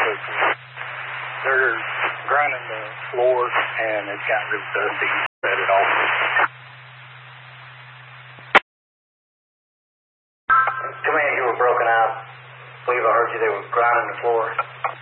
but they're grinding the floor, and it's gotten real dusty. Set it off. Command, you were broken out. I believe I heard you. They were grinding the floor.